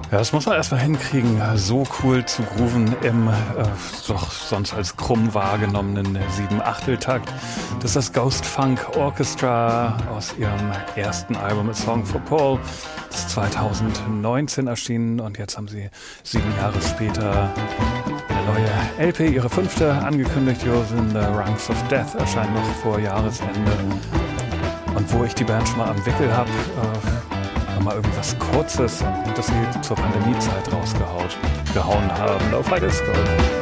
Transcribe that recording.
Ja, das muss man erstmal hinkriegen, so cool zu grooven im doch sonst als krumm wahrgenommenen 7/8-Takt. Das ist das Ghost Funk Orchestra aus ihrem ersten Album A Song for Paul. Das ist 2019 erschienen und jetzt haben sie 7 Jahre später eine neue LP, ihre 5. angekündigt. Yours in the Ranks of Death erscheint noch vor Jahresende. Und wo ich die Band schon mal am Wickel habe, mal irgendwas Kurzes, das sie zur Pandemiezeit rausgehauen haben. Lo-Fi Disco.